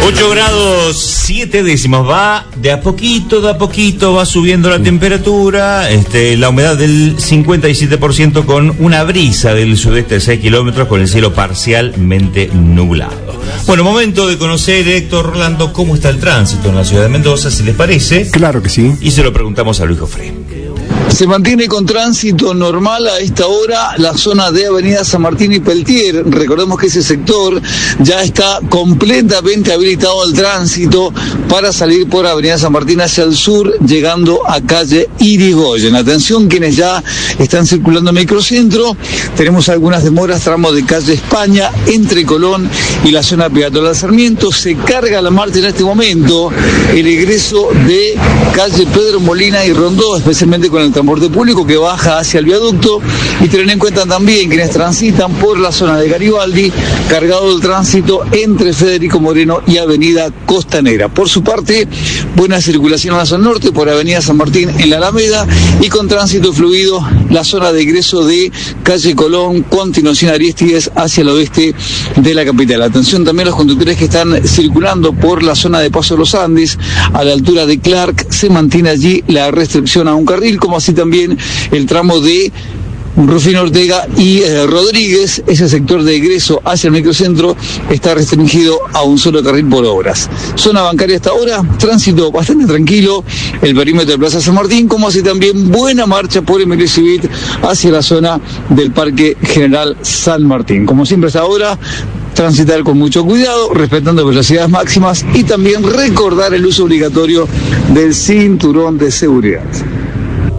8 grados 7 décimas, va de a poquito, va subiendo la temperatura, la humedad del 57% con una brisa del sudeste de 6 kilómetros con el cielo parcialmente nublado. Bueno, momento de conocer, Héctor, Rolando, cómo está el tránsito en la ciudad de Mendoza, si les parece. Claro que sí. Y se lo preguntamos a Luis Jofré. Se mantiene con tránsito normal a esta hora la zona de Avenida San Martín y Peltier. Recordemos que ese sector ya está completamente habilitado al tránsito para salir por Avenida San Martín hacia el sur, llegando a calle Irigoyen. Atención quienes ya están circulando en Microcentro. Tenemos algunas demoras, tramo de calle España, entre Colón y la zona peatonal Sarmiento. Se carga la marcha en este momento el egreso de calle Pedro Molina y Rondó, especialmente con el transporte público que baja hacia el viaducto, y tener en cuenta también quienes transitan por la zona de Garibaldi, cargado el tránsito entre Federico Moreno y Avenida Costanera. Por su parte, buena circulación en la zona norte por Avenida San Martín en la Alameda y con tránsito fluido la zona de ingreso de calle Colón, continuación Aristides hacia el oeste de la capital. Atención también a los conductores que están circulando por la zona de Paso de los Andes, a la altura de Clark, se mantiene allí la restricción a un carril, como así también el tramo de Rufino Ortega y Rodríguez. Ese sector de egreso hacia el microcentro está restringido a un solo carril por obras. Zona bancaria hasta ahora, tránsito bastante tranquilo, el perímetro de Plaza San Martín, como así también buena marcha por Emilio Civit hacia la zona del Parque General San Martín. Como siempre hasta ahora, transitar con mucho cuidado, respetando velocidades máximas y también recordar el uso obligatorio del cinturón de seguridad.